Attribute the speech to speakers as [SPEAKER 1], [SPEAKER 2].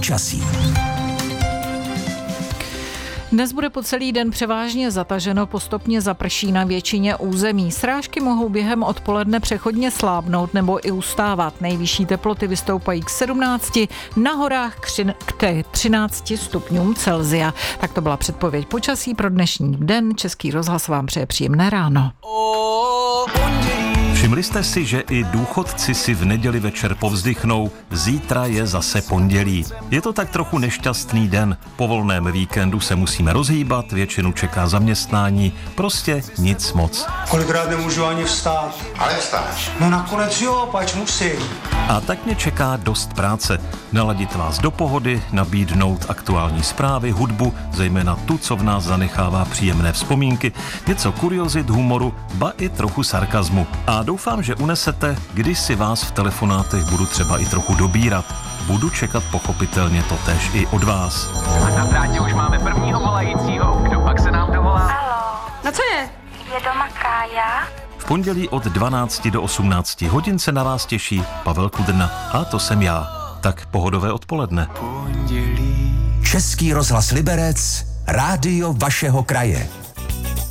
[SPEAKER 1] počasí.
[SPEAKER 2] Dnes bude po celý den převážně zataženo, postupně zaprší na většině území. Srážky mohou během odpoledne přechodně slábnout nebo i ustávat. Nejvyšší teploty vystoupají k 17, na horách k 13 stupňům Celsia. Tak to byla předpověď počasí pro dnešní den. Český rozhlas vám přeje příjemné ráno.
[SPEAKER 3] Všimli jste si, že i důchodci si v neděli večer povzdychnou, zítra je zase pondělí. Je to tak trochu nešťastný den. Po volném víkendu se musíme rozhýbat, většinu čeká zaměstnání, prostě nic moc.
[SPEAKER 4] Kolikrát nemůžu ani vstát.
[SPEAKER 5] Ale vstáš.
[SPEAKER 4] No nakonec jo, pač musím.
[SPEAKER 3] A tak mě čeká dost práce. Naladit vás do pohody, nabídnout aktuální zprávy, hudbu, zejména tu, co v nás zanechává příjemné vzpomínky, něco kuriozit, humoru, ba i trochu sarkazmu. A doufám, že unesete, když si vás v telefonátech budu třeba i trochu dobírat. Budu čekat pochopitelně totéž i od vás.
[SPEAKER 6] A na drátě už máme prvního volajícího. Kdo pak se nám dovolá?
[SPEAKER 7] Haló.
[SPEAKER 8] No co je?
[SPEAKER 7] Je doma Kája?
[SPEAKER 3] V pondělí od 12 do 18 hodin se na vás těší Pavel Kudrna. A to jsem já. Tak pohodové odpoledne.
[SPEAKER 1] Český rozhlas Liberec, rádio vašeho kraje.